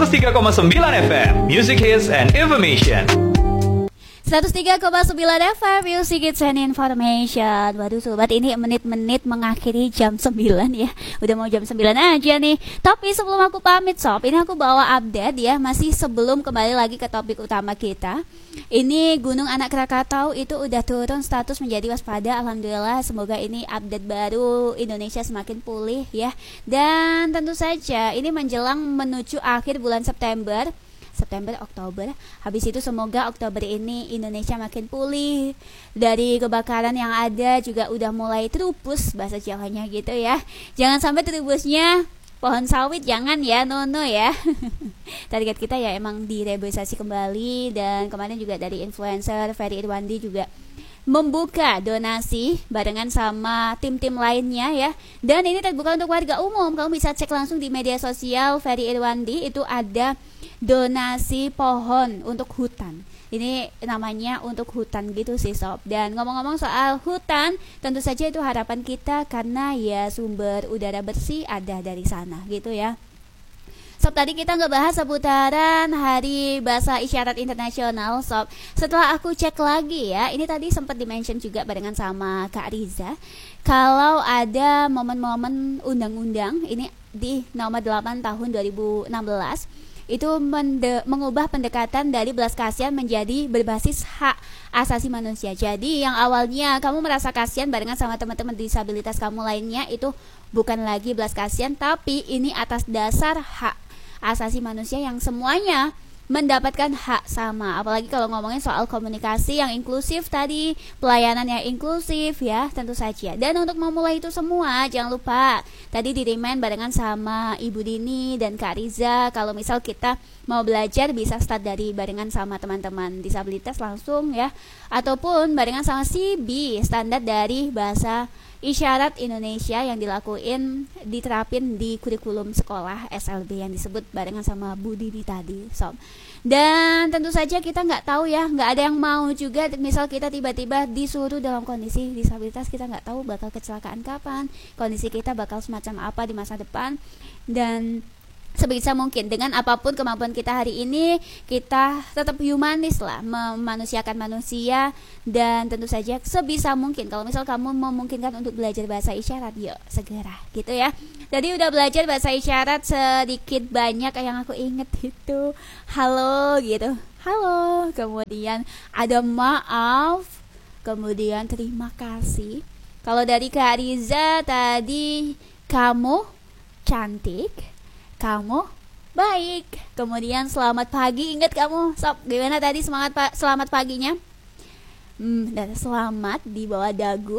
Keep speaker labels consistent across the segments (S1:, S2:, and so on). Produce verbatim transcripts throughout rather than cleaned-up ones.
S1: seratus tiga koma sembilan F M, Music Hits and Information.
S2: seratus tiga koma sembilan F M Music Hits and Information. Waduh sobat, ini menit-menit mengakhiri jam sembilan ya. Udah mau jam sembilan aja nih. Tapi sebelum aku pamit sob, ini aku bawa update ya. Masih sebelum kembali lagi ke topik utama kita. Ini Gunung Anak Krakatau itu udah turun status menjadi waspada. Alhamdulillah, semoga ini update baru Indonesia semakin pulih ya. Dan tentu saja ini menjelang menuju akhir bulan September September, Oktober. Habis itu semoga Oktober ini Indonesia makin pulih dari kebakaran yang ada, juga udah mulai terupus bahasa Jawanya gitu ya. Jangan sampai terupusnya pohon sawit, jangan ya, no no ya. Target kita ya emang direboisasi kembali. Dan kemarin juga dari influencer Ferry Irwandi juga membuka donasi barengan sama tim-tim lainnya ya. Dan ini terbuka untuk warga umum. Kamu bisa cek langsung di media sosial Ferry Irwandi, itu ada donasi pohon untuk hutan. Ini namanya untuk hutan gitu sih sob. Dan ngomong-ngomong soal hutan, tentu saja itu harapan kita karena ya sumber udara bersih ada dari sana gitu ya. Sob, tadi kita ngebahas seputaran Hari Bahasa Isyarat Internasional sob. Setelah aku cek lagi ya, ini tadi sempat dimention juga barengan sama Kak Riza, kalau ada momen-momen undang-undang ini di nomor delapan tahun dua ribu enam belas itu mende- mengubah pendekatan dari belas kasihan menjadi berbasis hak asasi manusia. Jadi yang awalnya kamu merasa kasihan barengan sama teman-teman disabilitas kamu lainnya, itu bukan lagi belas kasihan, tapi ini atas dasar hak asasi manusia yang semuanya mendapatkan hak sama. Apalagi kalau ngomongin soal komunikasi yang inklusif tadi, pelayanan yang inklusif ya, tentu saja. Dan untuk memulai itu semua, jangan lupa tadi di-remind barengan sama Ibu Dini dan Kak Riza, kalau misal kita mau belajar bisa start dari barengan sama teman-teman disabilitas langsung ya, ataupun barengan sama C B, standar dari bahasa isyarat Indonesia yang dilakuin, diterapin di kurikulum sekolah S L B yang disebut barengan sama Bu Dini tadi sob. Dan tentu saja kita nggak tahu ya, nggak ada yang mau juga misal kita tiba-tiba disuruh dalam kondisi disabilitas, kita nggak tahu bakal kecelakaan kapan, kondisi kita bakal semacam apa di masa depan. Dan sebisa mungkin dengan apapun kemampuan kita hari ini, kita tetap humanis lah, memanusiakan manusia. Dan tentu saja sebisa mungkin kalau misal kamu memungkinkan untuk belajar bahasa isyarat, yuk segera gitu ya. Jadi udah belajar bahasa isyarat sedikit banyak, yang aku inget itu halo gitu, halo, kemudian ada maaf, kemudian terima kasih. Kalau dari Kak Riza tadi kamu cantik, kamu baik, kemudian selamat pagi. Ingat kamu sob, gimana tadi semangat pa- selamat paginya? Hmm, dan selamat di bawah dagu.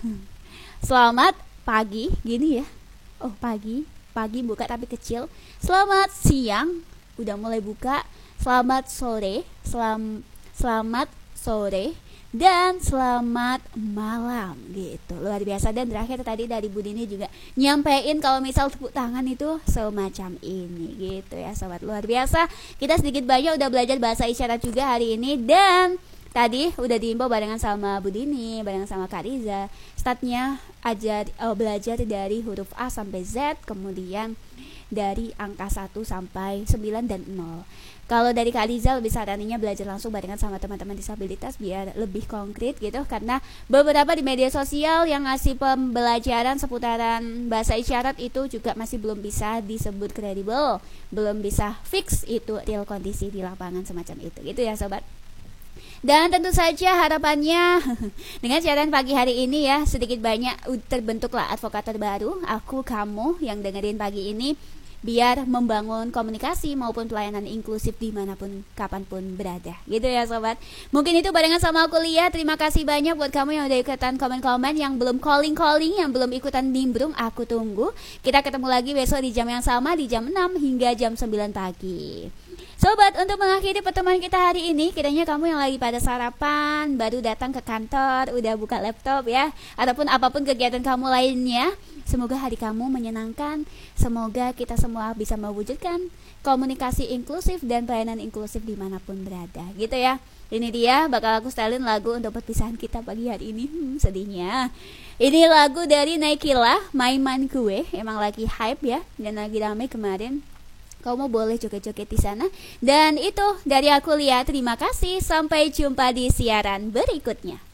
S2: Selamat pagi gini ya. Oh pagi, pagi buka tapi kecil. Selamat siang, udah mulai buka. Selamat sore, selam, selamat sore. Dan selamat malam gitu, luar biasa. Dan terakhir tadi dari Bu Dini juga nyampein kalau misal tepuk tangan itu semacam ini gitu ya sobat, luar biasa. Kita sedikit banyak udah belajar bahasa isyarat juga hari ini. Dan tadi udah diimbau barengan sama Bu Dini, barengan sama Kak Riza, startnya ajar oh, belajar dari huruf A sampai Z, kemudian dari angka satu sampai sembilan dan nol. Kalau dari Kak Riza lebih saraninya belajar langsung barengan sama teman-teman disabilitas biar lebih konkret gitu, karena beberapa di media sosial yang ngasih pembelajaran seputaran bahasa isyarat itu juga masih belum bisa disebut kredibel, belum bisa fix itu real kondisi di lapangan semacam itu gitu ya sobat. Dan tentu saja harapannya dengan siaran pagi hari ini ya, sedikit banyak terbentuklah advokat terbaru, aku kamu yang dengerin pagi ini, biar membangun komunikasi maupun pelayanan inklusif dimanapun kapanpun berada gitu ya sobat. Mungkin itu barengan sama aku Lia. Terima kasih banyak buat kamu yang udah ikutan komen-komen, yang belum calling-calling, yang belum ikutan nimbrung, aku tunggu. Kita ketemu lagi besok di jam yang sama, di jam enam hingga jam sembilan pagi. Sobat, untuk mengakhiri pertemuan kita hari ini, kiranya kamu yang lagi pada sarapan, baru datang ke kantor, udah buka laptop ya, ataupun apapun kegiatan kamu lainnya, semoga hari kamu menyenangkan. Semoga kita semua bisa mewujudkan komunikasi inklusif dan pelayanan inklusif dimanapun berada gitu ya. Ini dia bakal aku setelin lagu untuk perpisahan kita pagi hari ini. hmm, Sedihnya ini lagu dari Naikila, Maiman Kue. Emang lagi hype ya, dan lagi rame kemarin Kamu boleh joget-joget di sana. Dan itu dari aku Lia, terima kasih. Sampai jumpa di siaran berikutnya.